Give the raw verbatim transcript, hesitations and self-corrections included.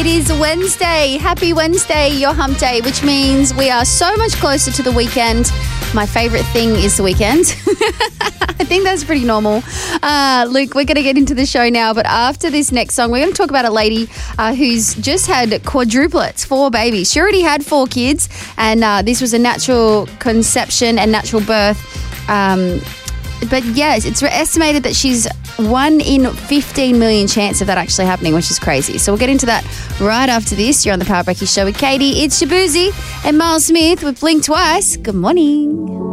It is Wednesday. Happy Wednesday, your hump day, which means we are so much closer to the weekend. My favourite thing is the weekend. I think that's pretty normal. Uh, Luke, we're going to get into the show now, but after this next song, we're going to talk about a lady uh, who's just had quadruplets, four babies. She already had four kids, and uh, this was a natural conception and natural birth. Um, but yes, it's estimated that she's one in fifteen million chance of that actually happening, which is crazy. So we'll get into that right after this. You're on the Power Breakfast Show with Katie. It's Shabuzi and Miles Smith with Blink Twice. Good morning.